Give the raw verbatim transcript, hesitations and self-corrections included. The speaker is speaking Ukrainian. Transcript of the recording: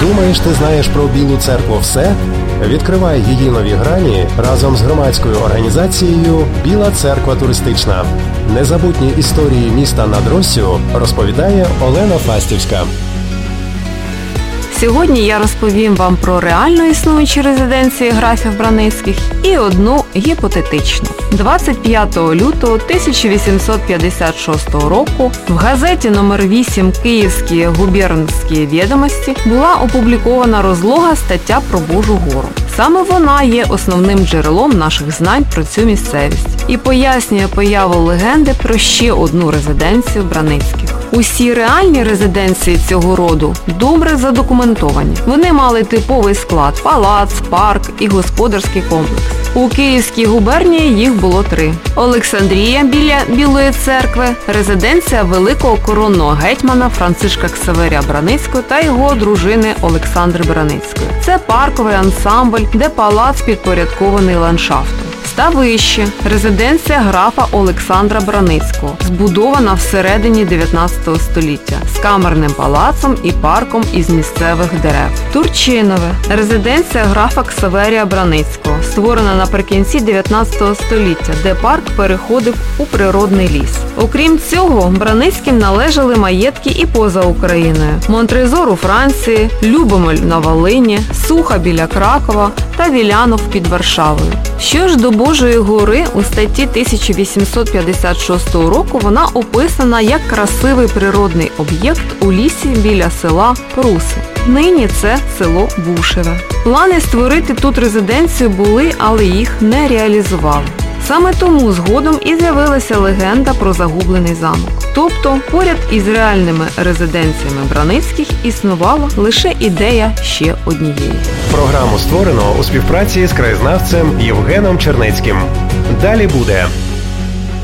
Думаєш, ти знаєш про Білу церкву все? Відкривай її нові грані разом з громадською організацією «Біла церква туристична». Незабутні історії міста над Россю розповідає Олена Фастівська. Сьогодні я розповім вам про реально існуючі резиденції графів Браницьких і одну гіпотетичну. двадцять п'ятого лютого тисяча вісімсот п'ятдесят шостого року в газеті номер вісім «Київські губернські відомості» була опублікована розлога стаття про Божу гору. Саме вона є основним джерелом наших знань про цю місцевість і пояснює появу легенди про ще одну резиденцію Браницьких. Усі реальні резиденції цього роду добре задокументовані. Вони мали типовий склад – палац, парк і господарський комплекс. У Київській губернії їх було три. Олександрія біля Білої церкви – резиденція великого коронного гетьмана Францишка Ксаверія Браницького та його дружини Олександри Браницької. Це парковий ансамбль, де палац підпорядкований ландшафтом. Ставище – резиденція графа Олександра Браницького, збудована всередині дев'ятнадцятого століття, з камерним палацом і парком із місцевих дерев. Турчинове – резиденція графа Ксаверія Браницького, створена наприкінці дев'ятнадцятого століття, де парк переходив у природний ліс. Окрім цього, Браницьким належали маєтки і поза Україною – Монтрезор у Франції, Любомель на Волині, Суха біля Кракова та Вілянов під Варшавою. Що ж до Божої гори, у статті тисяча вісімсот п'ятдесят шостого року вона описана як красивий природний об'єкт у лісі біля села Пруси. Нині це село Бушеве. Плани створити тут резиденцію були, але їх не реалізували. Саме тому згодом і з'явилася легенда про загублений замок. Тобто, поряд із реальними резиденціями Браницьких існувала лише ідея ще однієї. Програму створено у співпраці з краєзнавцем Євгеном Чернецьким. Далі буде.